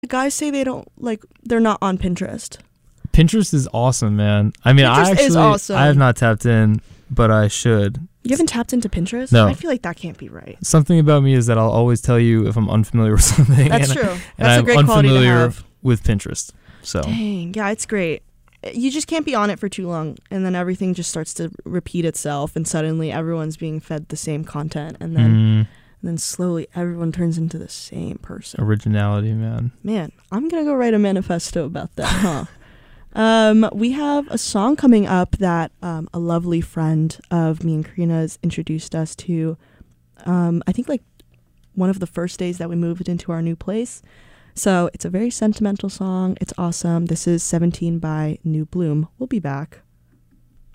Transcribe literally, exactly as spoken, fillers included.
The guys say they don't like they're not on Pinterest. Pinterest is awesome, man. I mean, Pinterest I actually is awesome. I have not tapped in, but I should. You haven't tapped into Pinterest? No. I feel like that can't be right. Something about me is that I'll always tell you if I'm unfamiliar with something. That's and, true. And That's I'm a great quality to unfamiliar have. with Pinterest. So Dang, yeah, it's great. You just can't be on it for too long, and then everything just starts to repeat itself, and suddenly everyone's being fed the same content, and then mm, and then slowly everyone turns into the same person. originality, man. Man, I'm gonna go write a manifesto about that, huh? um, we have a song coming up that um, a lovely friend of me and Karina's introduced us to. Um, I think like one of the first days that we moved into our new place. So it's a very sentimental song. It's awesome. This is seventeen by New Bloom. We'll be back.